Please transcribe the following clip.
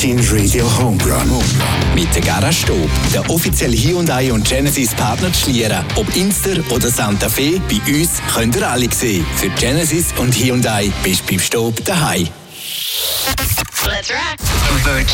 Virgin Radio Home Run. Mit der Garage-Stube, der offizielle Hyundai und Genesis-Partner zu Schlieren. Ob Inster oder Santa Fe, bei uns könnt ihr alle sehen. Für Genesis und Hyundai bist du beim Staub daheim. Let's rock. Virgin.